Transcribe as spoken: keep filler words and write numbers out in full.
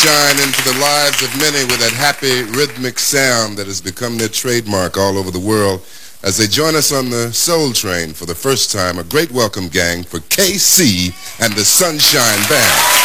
sunshine into the lives of many with that happy rhythmic sound that has become their trademark all over the world. As they join us on the Soul Train for the first time, a great welcome, gang, for K C and the Sunshine Band.